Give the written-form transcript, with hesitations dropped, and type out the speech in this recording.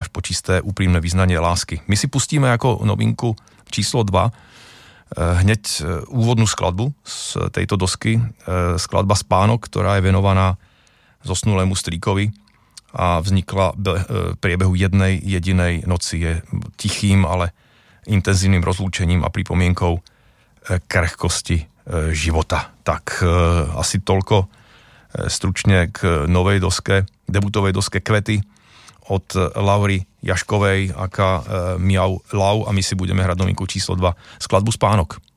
až po čisté úprimné vyznanie lásky. My si pustíme ako novinku číslo 2 hneď úvodnú skladbu z tejto dosky, skladba Spánok, ktorá je venovaná zosnulému strýkovi a vznikla v priebehu jednej jedinej noci. Je tichým, ale intenzívnym rozlúčením a pripomienkou krehkosti života. Tak asi toľko stručne k novej doske, debutovej doske Kvety od Laury Jaškovej, aká Miau Lau, a my si budeme hrať novinku číslo 2, skladbu Spánok.